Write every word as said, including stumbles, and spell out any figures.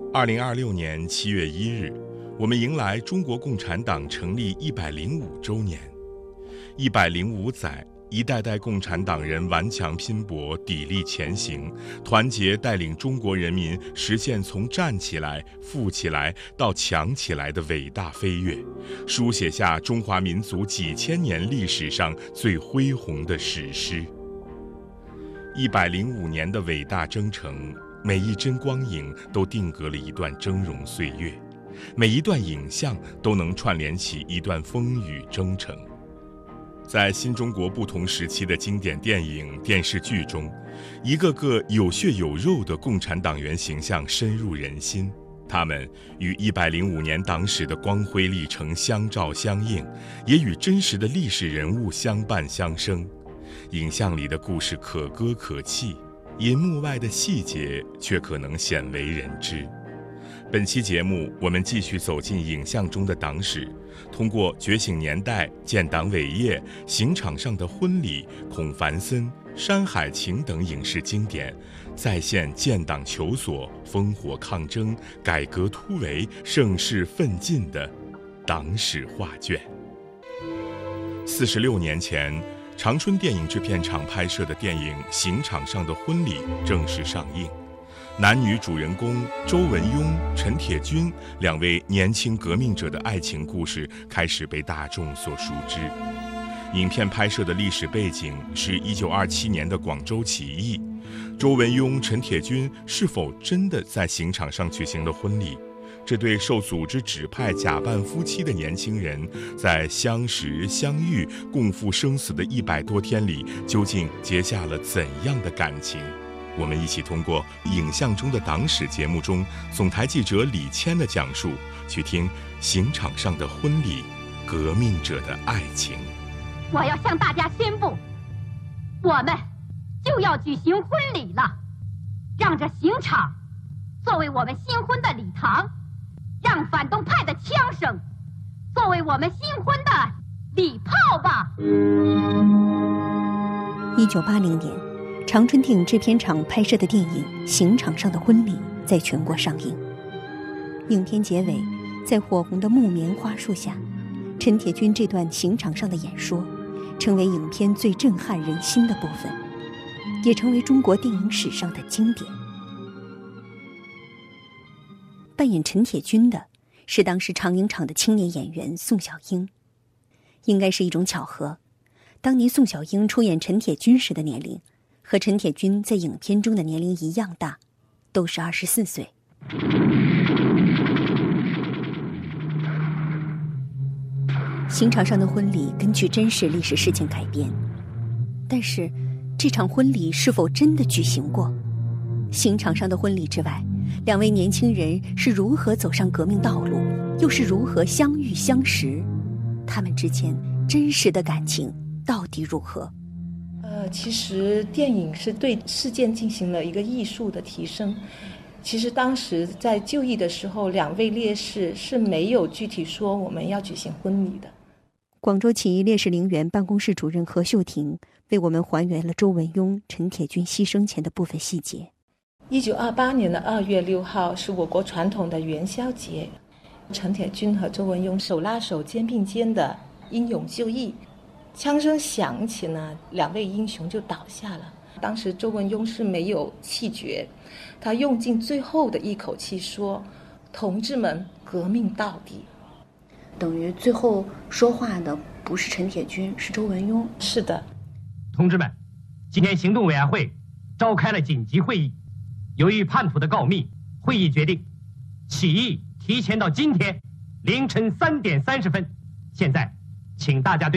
二零二六年七月一日，我们迎来中国共产党成立一百零五周年。一百零五载，一代代共产党人顽强拼搏，砥砺前行，团结带领中国人民实现从站起来、富起来到强起来的伟大飞跃，书写下中华民族几千年历史上最恢宏的史诗。一百零五年的伟大征程，每一帧光影都定格了一段峥嵘岁月，每一段影像都能串联起一段风雨征程。在新中国不同时期的经典电影、电视剧中，一个个有血有肉的共产党员形象深入人心，他们与一百零五年党史的光辉历程相照相映，也与真实的历史人物相伴相生。影像里的故事可歌可泣，银幕外的细节却可能鲜为人知。本期节目，我们继续走进影像中的党史，通过《觉醒年代》、建党伟业、刑场上的婚礼、孔繁森、山海情等影视经典，再现建党求索、烽火抗争、改革突围、盛世奋进的党史画卷。四十六年前，长春电影制片厂拍摄的电影《刑场上的婚礼》正式上映。男女主人公周文雍、陈铁军两位年轻革命者的爱情故事开始被大众所熟知。影片拍摄的历史背景是一九二七年的广州起义。周文雍、陈铁军是否真的在刑场上举行了婚礼？这对受组织指派假扮夫妻的年轻人，在相识、相遇、共赴生死的一百多天里，究竟结下了怎样的感情？我们一起通过影像中的党史节目中总台记者李谦的讲述，去听刑场上的婚礼，革命者的爱情。 我要向大家宣布，我们就要举行婚礼了，让这刑场作为我们新婚的礼堂，让反动派的枪声作为我们新婚的礼炮吧。 一九八零年，长春电影制片厂拍摄的电影《刑场上的婚礼》在全国上映。影片结尾，在火红的木棉花树下，陈铁军这段刑场上的演说，成为影片最震撼人心的部分，也成为中国电影史上的经典。扮演陈铁军的是当时长影厂的青年演员宋小英。应该是一种巧合，当年宋小英出演陈铁军时的年龄和陈铁军在影片中的年龄一样大，都是二十四岁。刑场上的婚礼根据真实历史事件改编，但是这场婚礼是否真的举行过？刑场上的婚礼之外，两位年轻人是如何走上革命道路，又是如何相遇相识？他们之间真实的感情到底如何？ 呃，其实电影是对事件进行了一个艺术的提升。其实当时在就义的时候，两位烈士是没有具体说我们要举行婚礼的。 广州起义烈士陵园办公室主任何秀婷为我们还原了周文雍、陈铁军牺牲前的部分细节。 一九二八年的二月六号是我国传统的元宵节，陈铁军和周文雍手拉手、肩并肩的英勇就义。枪声响起呢，两位英雄就倒下了。当时周文雍是没有气绝，他用尽最后的一口气说：“同志们，革命到底。” 等于最后说话的不是陈铁军，是周文雍。 是的。 同志们，今天行动委员会召开了紧急会议，由于叛徒的告密，会议决定起义提前到今天凌晨三点三十分。现在请大家对